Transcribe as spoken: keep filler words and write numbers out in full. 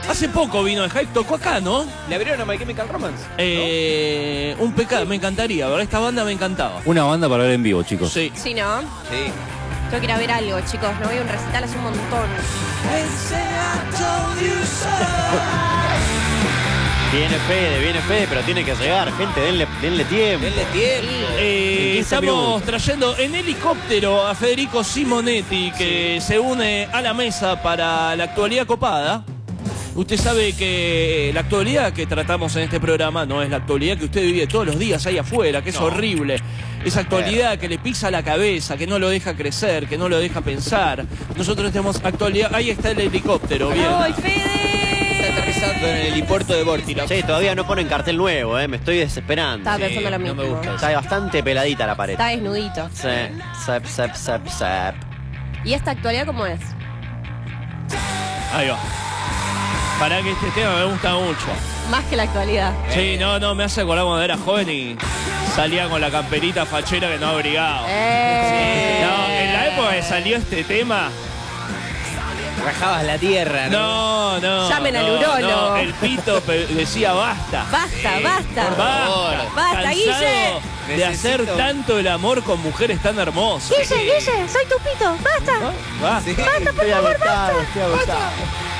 Hace poco vino el Hype, tocó acá, ¿no? ¿Le abrieron a My Chemical Romance? Eh, un pecado, me encantaría, ¿verdad? Esta banda me encantaba. Una banda para ver en vivo, chicos. Sí. Sí, ¿no? Sí. Tengo que ir a ver algo, chicos. No voy a un recital hace un montón. Viene Fede, viene Fede, pero tiene que llegar. Gente, denle, denle tiempo. Denle tiempo. Eh, quince estamos minutos. trayendo en helicóptero a Federico Simonetti, que se une a la mesa para la actualidad copada. Usted sabe que la actualidad que tratamos en este programa no es la actualidad que usted vive todos los días ahí afuera, que es No. horrible. Esa actualidad que le pisa la cabeza, que no lo deja crecer, que no lo deja pensar. Nosotros tenemos actualidad. Ahí está el helicóptero, bien. ¡Ay, Fede! Está aterrizando en el helipuerto de Vortila. Che, todavía no ponen cartel nuevo, eh. Me estoy desesperando. Estaba Sí, pensando lo no mismo. me gusta. Está bastante peladita la pared. Está desnudito. Sí, sep, sep, sep, sep. ¿Y esta actualidad cómo es? Ahí va. Para que este tema me gusta mucho. Más que la actualidad. Sí, no, no, me hace acordar cuando era joven y salía con la camperita fachera que no abrigaba. ¡Eh! No, en la época que salió este tema, Rajabas la tierra, ¿no? no, no. Llamen al no, urólogo. no, el pito pe- decía basta. Basta, Sí, basta. por favor. Basta, Basta, cansado Guille. de hacer Necesito- tanto el amor con mujeres tan hermosas. Guille, Guille, soy tu pito. Basta. Basta. Sí. Estoy agotado, estoy agotado.